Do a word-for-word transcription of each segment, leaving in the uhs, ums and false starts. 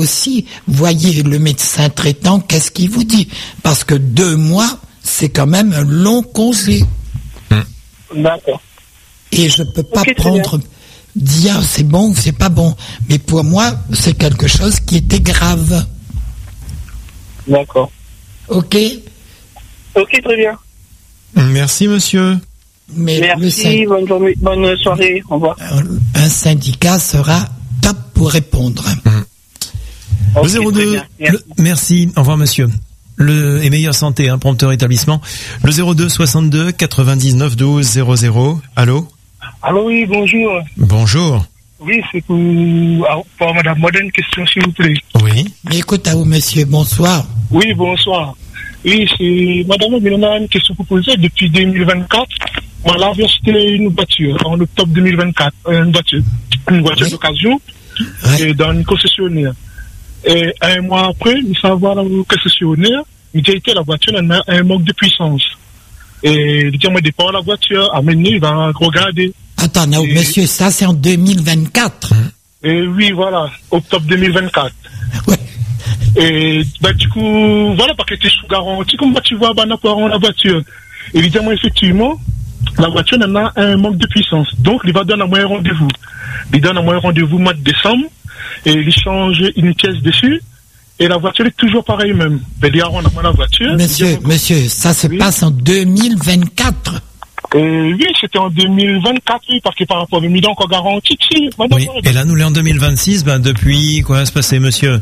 aussi, voyez le médecin traitant, qu'est-ce qu'il vous dit? Parce que deux mois, c'est quand même un long congé. D'accord. Et je peux pas Okay, prendre, dire c'est bon ou c'est pas bon. Mais pour moi, c'est quelque chose qui était grave. D'accord. Ok? Ok, très bien. Merci, monsieur. Mais le Merci, syn- bonne journée, bonne soirée, au revoir. un syndicat sera top pour répondre. Le Ok, zéro très deux. bien. Merci. Le- merci. Au revoir, monsieur. Le, et meilleure santé, hein, prompteur établissement. Le zéro deux soixante-deux quatre-vingt-dix-neuf douze zéro zéro. Allô? Allô, oui, bonjour. Bonjour. Oui, c'est pour, ah, pour Madame Modène, une question, s'il vous plaît. Oui. Mais écoute à vous, monsieur, bonsoir. Oui, bonsoir. Oui, c'est Madame Modène, on a une question pour poser. Depuis deux mille vingt-quatre, on a acheté une voiture, en octobre deux mille vingt-quatre, une voiture, une voiture Oui. d'occasion, Ouais. et dans une concessionnaire. Et un mois après, nous savons dans le concessionnaire, il a été la voiture, elle a un manque de puissance. Et il dit, moi, départ la voiture, amener, il va regarder. Attends, non, Et- monsieur, ça c'est en deux mille vingt-quatre. Et oui, voilà, octobre deux mille vingt-quatre. Ouais. Et bah, du coup, voilà, parce que tu es sous garantie, comme bah, tu vois, bah, on a la voiture. Évidemment, effectivement, la voiture en a un manque de puissance. Donc, il va donner à moi un rendez-vous. Il donne à moi un rendez-vous au mois de décembre, et il change une pièce dessus, et la voiture est toujours pareille même. Ben, il y a on a moi la voiture. Monsieur, Il dit, monsieur, ça se Oui. passe en deux mille vingt-quatre. Euh, oui, c'était en deux mille vingt-quatre, oui, parce que par rapport à Mida, encore garantie, si, madame, Oui. voilà. Et là, nous l'est en deux mille vingt-six. Ben, depuis, quoi va se passer, monsieur?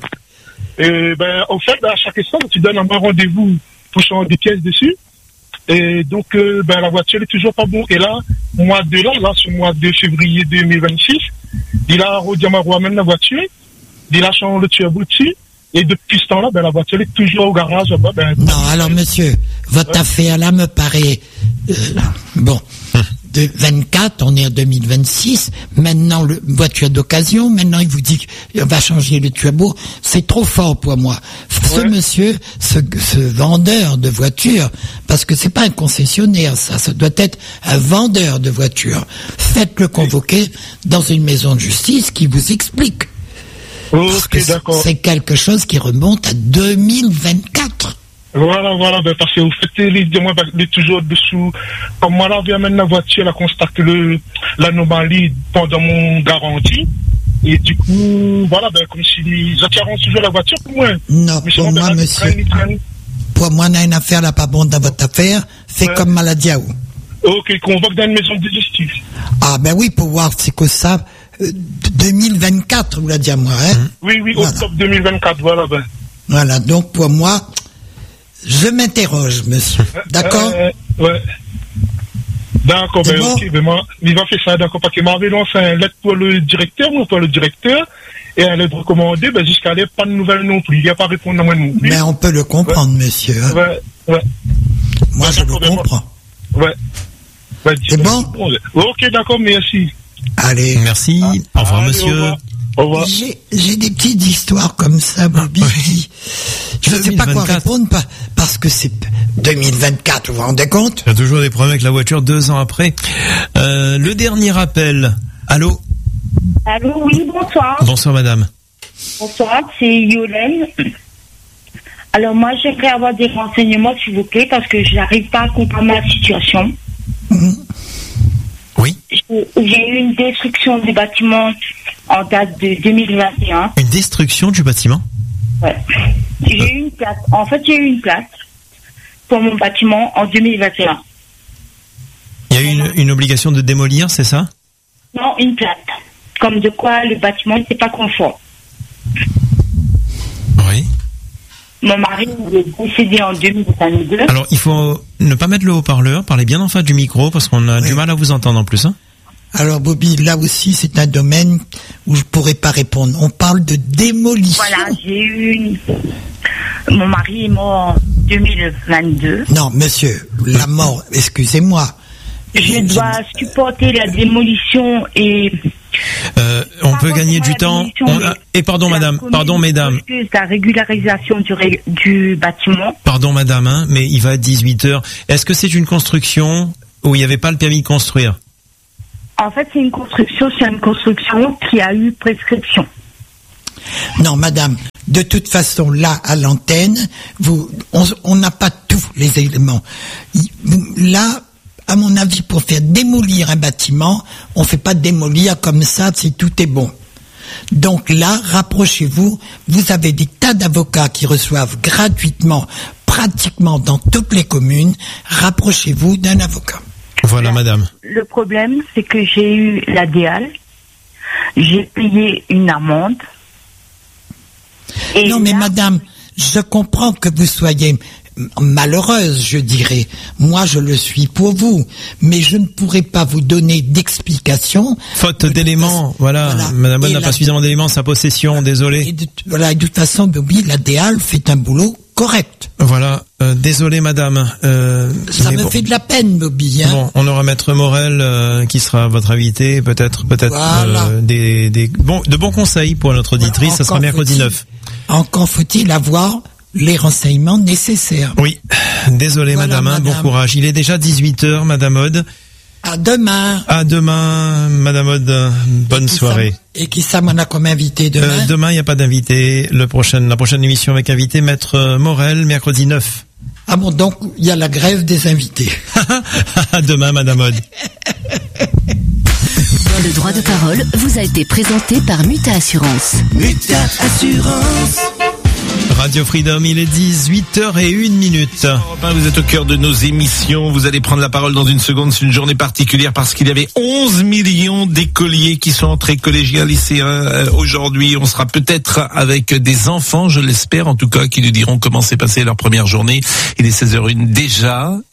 Et ben, en fait, à chaque instant, tu donnes un rendez-vous pour changer des pièces dessus. Et donc, euh, ben, la voiture est toujours pas bon. Et là, mois de là, là, ce mois de février deux mille vingt-six, il a redémarré même la voiture, il a changé le turbo dessus. Et depuis ce temps-là, ben, la voiture est toujours au garage. Ben, ben, Non, alors monsieur, votre affaire là me paraît euh, bon. De vingt-quatre, on est en deux mille vingt-six. Maintenant, le voiture d'occasion. Maintenant, il vous dit qu'on va changer le turbo. C'est trop fort pour moi. Ce Ouais. monsieur, ce, ce vendeur de voitures, parce que c'est pas un concessionnaire, ça, ça doit être un vendeur de voitures. Faites-le convoquer dans une maison de justice qui vous explique. Parce que ok, c'est- d'accord. c'est quelque chose qui remonte à deux mille vingt-quatre. Voilà, voilà, ben, parce que vous faites les moi, ben, il est toujours dessous. Comme moi, là, vient maintenant la voiture, elle constate le, l'anomalie pendant mon garantie. Et du coup, voilà, ben, comme si j'attirons toujours la voiture pour moi. Non, Mais pour sinon, moi, ben, monsieur, traîne, traîne. pour moi, on a une affaire là pas bonne dans votre affaire. Fait Ouais. comme Maladiaou. Ok, convoque dans une maison de justice. Ah ben oui, pour voir c'est que ça, euh, deux mille vingt-quatre, vous l'a dit à moi, hein. Oui, oui, Voilà. octobre deux mille vingt-quatre, voilà, ben. Voilà, donc pour moi, je m'interroge, monsieur. D'accord? Euh, ouais. D'accord, C'est ben, bon? ok, ben, moi, il va faire ça, d'accord, parce que m'avait lancé un lettre pour le directeur, moi, pour le directeur, et un lettre recommandée, ben, jusqu'à là, pas de nouvelles non plus. Il n'y a pas répondu à moi non plus. Mais on peut le comprendre, monsieur. hein. Ouais, ouais, Moi, je le d'accord, ben, moi- comprends. ouais. Ben, C'est bon? Ok, d'accord, merci. Allez. Merci. Au revoir, Allez, monsieur. Au revoir. Au revoir. J'ai, j'ai des petites histoires comme ça, Bobby. oui. qui- Je ne sais pas quoi deux mille vingt-quatre. répondre, pas, parce que c'est deux mille vingt-quatre, vous vous rendez compte? Il y a toujours des problèmes avec la voiture deux ans après. Euh, le dernier appel. Allô? Allô, oui, bonsoir. Bonsoir, madame. Bonsoir, c'est Yolène. Alors moi, j'aimerais avoir des renseignements, s'il vous plaît, parce que je n'arrive pas à comprendre ma situation. Oui? J'ai j'ai eu une destruction du bâtiment en date de deux mille vingt et un. Une destruction du bâtiment? Ouais. J'ai eu une plaque. En fait, j'ai eu une plaque pour mon bâtiment en deux mille vingt et un. Il y a eu une, une obligation de démolir, c'est ça? Non, une plaque. Comme de quoi le bâtiment n'était pas conforme. Oui. Mon mari il est décédé en deux mille vingt-deux. Alors, il faut ne pas mettre le haut-parleur, parlez bien en face du micro, parce qu'on a Oui. du mal à vous entendre en plus, hein. Alors, Bobby, là aussi, c'est un domaine où je pourrais pas répondre. On parle de démolition. Voilà, j'ai eu une... Mon mari est mort en deux mille vingt-deux. Non, monsieur, la mort, excusez-moi. Je dois supporter la démolition et... Euh, on Pas peut gagner forcément du la temps. démolition, On mais a- Et pardon, la madame, commune pardon, mesdames. refuse la régularisation du, ré- du bâtiment. Pardon, madame, hein, mais il va être dix-huit heures. Est-ce que c'est une construction où il n'y avait pas le permis de construire? En fait, c'est une construction, c'est une construction qui a eu prescription. Non, madame, de toute façon, là, à l'antenne, vous, on n'a pas tous les éléments. Là, à mon avis, pour faire démolir un bâtiment, on fait pas démolir comme ça si tout est bon. Donc là, rapprochez-vous. Vous avez des tas d'avocats qui reçoivent gratuitement, pratiquement dans toutes les communes. Rapprochez-vous d'un avocat. Voilà, Là, madame. Le problème, c'est que j'ai eu la D A L, j'ai payé une amende. Et non, mais là, madame, je comprends que vous soyez malheureuse, je dirais. Moi, je le suis pour vous. Mais je ne pourrai pas vous donner d'explication. Faute d'éléments, voilà. voilà. Madame Bonne Et n'a la- pas suffisamment d'éléments, sa possession, désolé. Et de, voilà, et de toute façon, Bobby, la D A L fait un boulot correct. Voilà, euh, désolé madame. Euh, Ça mais me bon. fait de la peine, Bobby. Hein. Bon, on aura Maître Morel euh, qui sera votre invité, peut-être, peut-être Voilà. euh, des, des bon, de bons conseils pour notre auditrice. Voilà, Ça sera encore mercredi faut-il- neuf. Encore faut-il avoir les renseignements nécessaires. Oui, désolé Voilà, madame, hein, bon madame. courage. Il est déjà dix-huit heures, madame Aude. À demain. À demain, madame Aude. euh, Bonne Qui soirée. ça- Et qui ça m'en a comme invité demain Euh, demain, il n'y a pas d'invité. Le prochain, la prochaine émission avec invité, Maître Morel, mercredi neuf. Ah bon, donc il y a la grève des invités. À demain, madame Aude. Le droit de parole vous a été présenté par Muta Assurance. Muta Assurance. Radio Freedom, il est dix-huit heures zéro une minute. Vous êtes au cœur de nos émissions. Vous allez prendre la parole dans une seconde. C'est une journée particulière parce qu'il y avait onze millions d'écoliers qui sont entrés collégiens, lycéens. Euh, aujourd'hui, on sera peut-être avec des enfants, je l'espère, en tout cas, qui nous diront comment s'est passée leur première journée. Il est seize heures zéro une déjà.